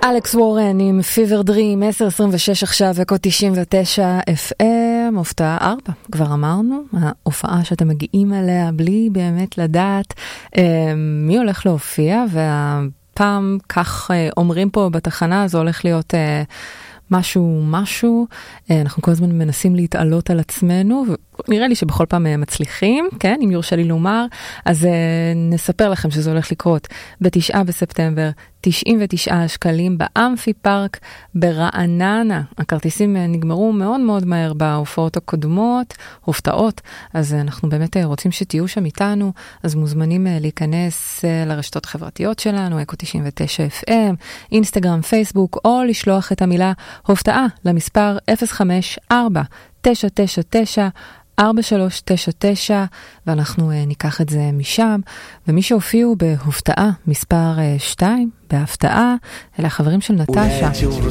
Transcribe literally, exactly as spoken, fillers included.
אלכס וורן עם פיבר דרים, עשר עשרים ושש עכשיו, אקו תשעים ותשע אף אם, הופעה ארבע, כבר אמרנו, ההופעה שאתם מגיעים אליה בלי באמת לדעת מי הולך להופיע, והפעם כך אומרים פה בתחנה, זה הולך להיות משהו, משהו, אנחנו כל הזמן מנסים להתעלות על עצמנו, ונראה לי שבכל פעם מצליחים, כן, אם יורשה לי לומר, אז נספר לכם שזה הולך לקרות בתשעה בספטמבר, תשעים ותשעה שקלים באמפי פארק ברעננה. הכרטיסים נגמרו מאוד מאוד מהר בהופעות הקודמות, הופתעות, אז אנחנו באמת רוצים שתהיו שם איתנו, אז מוזמנים להיכנס לרשתות החברתיות שלנו, אקו תשעים ותשע אף אם, אינסטגרם, פייסבוק, או לשלוח את המילה הופתעה למספר אפס חמש ארבע תשע תשע תשע ארבע שלוש תשע תשע, ואנחנו uh, ניקח את זה משם. ומי שהופיעו בהופתעה מספר שתיים, בהפתעה, אלה החברים של נטשה.